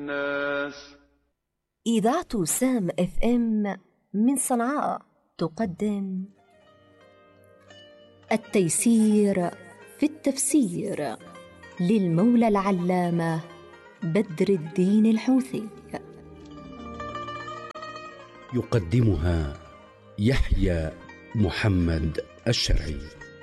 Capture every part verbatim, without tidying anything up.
الناس. إذاعة سام اف ام من صنعاء تقدم التيسير في التفسير للمولى العلامة بدر الدين الحوثي. يقدمها يحيى محمد الشرعي.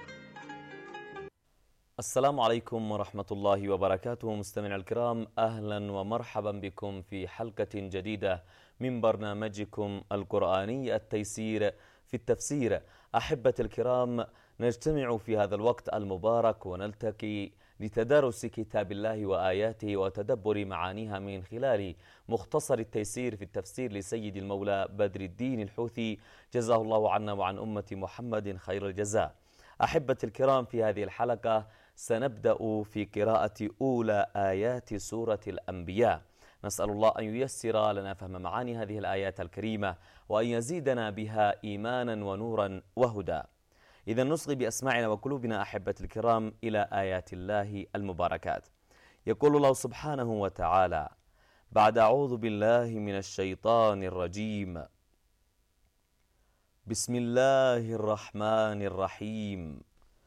السلام عليكم ورحمة الله وبركاته. مستمعينا الكرام، أهلا ومرحبا بكم في حلقة جديدة من برنامجكم القرآني التيسير في التفسير. أحبة الكرام، نجتمع في هذا الوقت المبارك ونلتقي لتدارس كتاب الله وآياته وتدبر معانيها من خلال مختصر التيسير في التفسير لسيد المولى بدر الدين الحوثي، جزاه الله عنا وعن أمة محمد خير الجزاء. أحبة الكرام، في هذه الحلقة سنبدأ في قراءة أولى آيات سورة الأنبياء. نسأل الله أن ييسر لنا فهم معاني هذه الآيات الكريمة وأن يزيدنا بها إيمانا ونورا وهدى. إذا نصغي بأسماعنا وقلوبنا أحبة الكرام إلى آيات الله المباركات. يقول الله سبحانه وتعالى بعد أعوذ بالله من الشيطان الرجيم: بسم الله الرحمن الرحيم.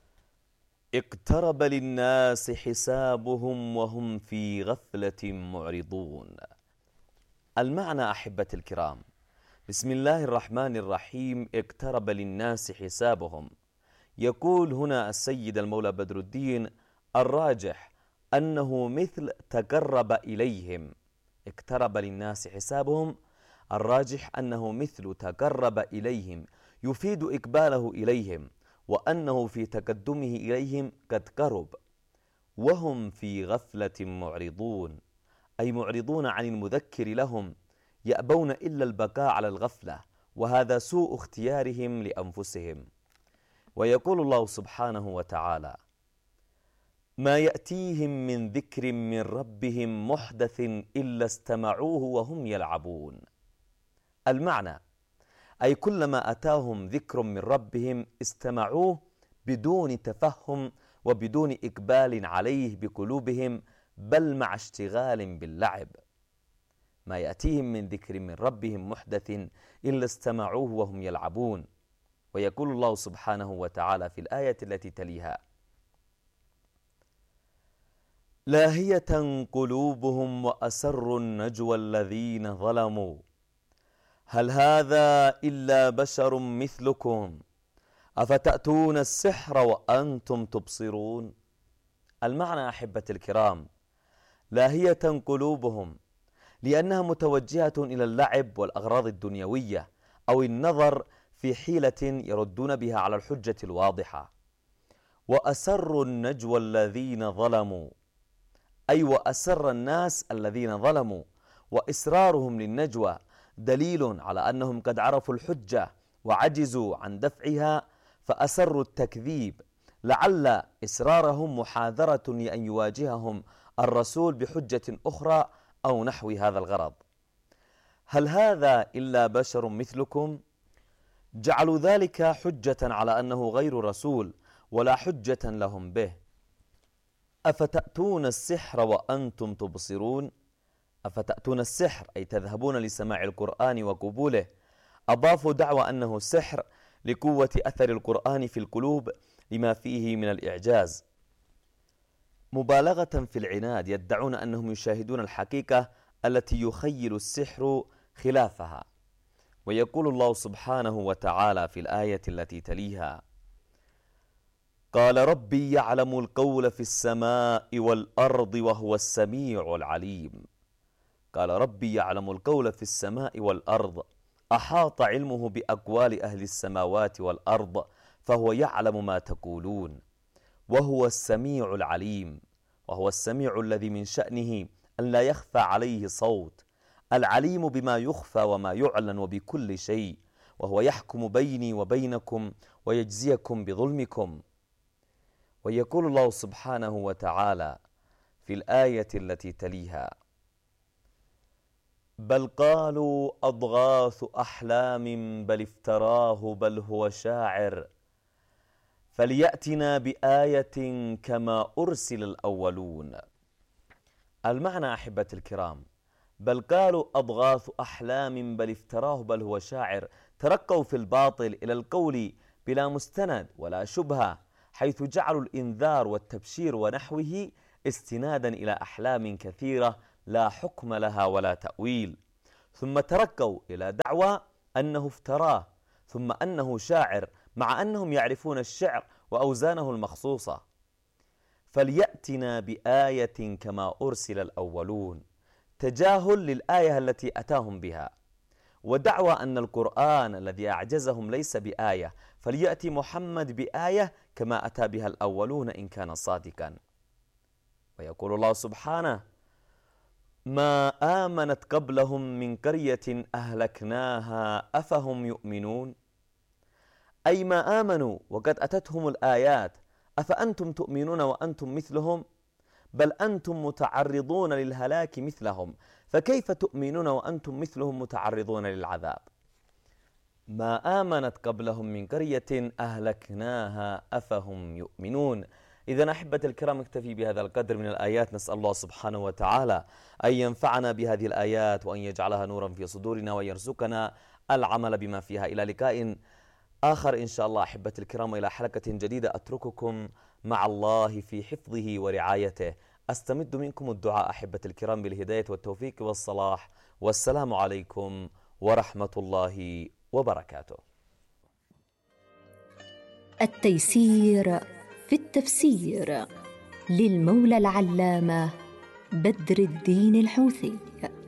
اقترب للناس حسابهم وهم في غفلة معرضون. المعنى أحبة الكرام: بسم الله الرحمن الرحيم، اقترب للناس حسابهم. يقول هنا السيد المولى بدر الدين: الراجح أنه مثل تقرب إليهم. اقترب للناس حسابهم، الراجح أنه مثل تقرب إليهم، يفيد إقباله إليهم وأنه في تقدمه إليهم قد قرب. وهم في غفلة معرضون، أي معرضون عن المذكر لهم، يأبون إلا البقاء على الغفلة، وهذا سوء اختيارهم لأنفسهم. ويقول الله سبحانه وتعالى: ما يأتيهم من ذكر من ربهم محدث إلا استمعوه وهم يلعبون. المعنى: أي كلما أتاهم ذكر من ربهم استمعوه بدون تفهم وبدون إقبال عليه بقلوبهم، بل مع اشتغال باللعب. ما يأتيهم من ذكر من ربهم محدث إلا استمعوه وهم يلعبون. ويقول الله سبحانه وتعالى في الآية التي تليها: لاهية قلوبهم وأسروا النجوى الذين ظلموا هل هذا إلا بشر مثلكم أفتأتون السحر وأنتم تبصرون. المعنى أحبة الكرام: لاهية قلوبهم، لأنها متوجهة إلى اللعب والأغراض الدنيوية أو النظر في حيلة يردون بها على الحجة الواضحة. وأسروا النجوى الذين ظلموا، أي وأسر الناس الذين ظلموا، وإسرارهم للنجوى دليل على أنهم قد عرفوا الحجة وعجزوا عن دفعها فأسروا التكذيب، لعل إسرارهم محاذرة لأن يواجههم الرسول بحجة أخرى أو نحو هذا الغرض. هل هذا إلا بشر مثلكم؟ جعلوا ذلك حجة على أنه غير رسول ولا حجة لهم به. أفتأتون السحر وأنتم تبصرون، أفتأتون السحر أي تذهبون لسماع القرآن وقبوله. أضافوا دعوى أنه سحر لقوة أثر القرآن في القلوب لما فيه من الإعجاز. مبالغة في العناد، يدعون أنهم يشاهدون الحقيقة التي يخيل السحر خلافها. ويقول الله سبحانه وتعالى في الآية التي تليها: قال ربي يعلم القول في السماء والأرض وهو السميع العليم. قال ربي يعلم القول في السماء والأرض، أحاط علمه بأقوال أهل السماوات والأرض، فهو يعلم ما تقولون. وهو السميع العليم، وهو السميع الذي من شأنه أن لا يخفى عليه صوت، العليم بما يخفى وما يعلن وبكل شيء، وهو يحكم بيني وبينكم ويجزيكم بظلمكم. ويقول الله سبحانه وتعالى في الآية التي تليها: بل قالوا أضغاث أحلام بل افتراه بل هو شاعر فليأتنا بآية كما أرسل الأولون. المعنى أحبة الكرام: بل قالوا أضغاث أحلام بل افتراه بل هو شاعر. ترقوا في الباطل إلى القول بلا مستند ولا شبهة، حيث جعلوا الإنذار والتبشير ونحوه استنادا إلى أحلام كثيرة لا حكم لها ولا تأويل، ثم ترقوا إلى دعوى أنه افتراه، ثم أنه شاعر، مع أنهم يعرفون الشعر وأوزانه المخصوصة. فليأتنا بآية كما أرسل الأولون، تجاهل للآية التي أتاهم بها، ودعوى أن القرآن الذي أعجزهم ليس بآية، فليأتي محمد بآية كما أتى بها الأولون إن كان صادقا. ويقول الله سبحانه: ما آمنت قبلهم من قرية أهلكناها أفهم يؤمنون، أي ما آمنوا وقد أتتهم الآيات، أفأنتم تؤمنون وأنتم مثلهم؟ بل أنتم متعرضون للهلاك مثلهم، فكيف تؤمنون وأنتم مثلهم متعرضون للعذاب؟ ما آمنت قبلهم من قرية أهلكناها أفهم يؤمنون. إذا أحبة الكرام، اكتفي بهذا القدر من الآيات. نسأل الله سبحانه وتعالى أن ينفعنا بهذه الآيات وأن يجعلها نورا في صدورنا وأن يرزقنا العمل بما فيها. إلى لقاء آخر إن شاء الله أحبة الكرام، إلى حلقة جديدة أترككم مع الله في حفظه ورعايته. أستمد منكم الدعاء أحبة الكرام بالهداية والتوفيق والصلاح، والسلام عليكم ورحمة الله وبركاته. التيسير في التفسير للمولى العلامة بدر الدين الحوثي.